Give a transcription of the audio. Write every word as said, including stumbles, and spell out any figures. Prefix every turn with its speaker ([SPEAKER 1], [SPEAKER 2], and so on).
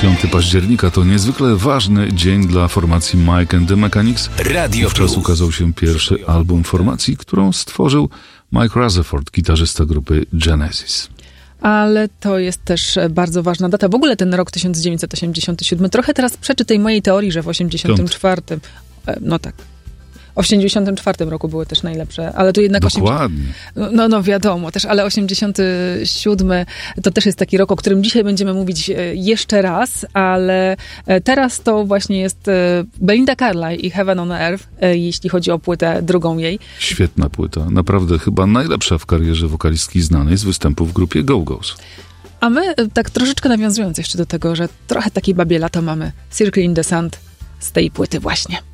[SPEAKER 1] piątego października to niezwykle ważny dzień dla formacji Mike and the Mechanics.
[SPEAKER 2] Radio
[SPEAKER 1] Wówczas ukazał się pierwszy album formacji, którą stworzył Mike Rutherford, gitarzysta grupy Genesis.
[SPEAKER 3] Ale to jest też bardzo ważna data. W ogóle ten rok tysiąc dziewięćset osiemdziesiąty siódmy trochę teraz przeczy tej mojej teorii, że w osiemdziesiątym czwartym No tak. W osiemdziesiątym czwartym roku były też najlepsze, ale tu jednak...
[SPEAKER 1] Dokładnie.
[SPEAKER 3] osiemdziesiąty No, no wiadomo też, ale osiemdziesiąty siódmy to też jest taki rok, o którym dzisiaj będziemy mówić jeszcze raz, ale teraz to właśnie jest Belinda Carlisle i Heaven on Earth, jeśli chodzi o płytę drugą jej.
[SPEAKER 1] Świetna płyta. Naprawdę chyba najlepsza w karierze wokalistki znanej z występu w grupie Go-Go's.
[SPEAKER 3] A my, tak troszeczkę nawiązując jeszcze do tego, że trochę takiej babie lata mamy, Circle in the Sand z tej płyty właśnie.